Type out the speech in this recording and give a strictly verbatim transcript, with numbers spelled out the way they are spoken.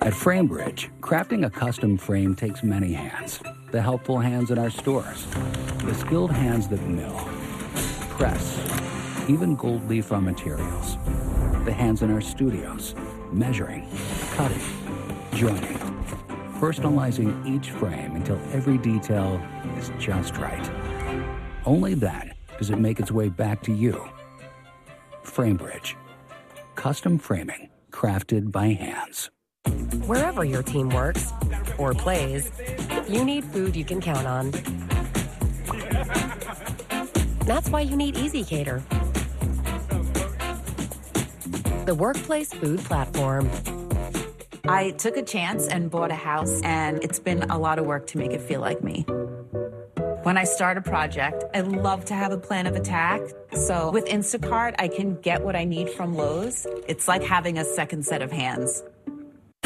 At FrameBridge, crafting a custom frame takes many hands. The helpful hands in our stores, the skilled hands that mill, press, even gold leaf on materials. The hands in our studios, measuring, cutting, joining, personalizing each frame until every detail is just right. Only then does it make its way back to you. FrameBridge. Custom framing crafted by hands. Wherever your team works or plays, you need food you can count on. That's why you need ezCater, the workplace food platform. I took a chance and bought a house, and it's been a lot of work to make it feel like me. When I start a project, I love to have a plan of attack. So with Instacart, I can get what I need from Lowe's. It's like having a second set of hands.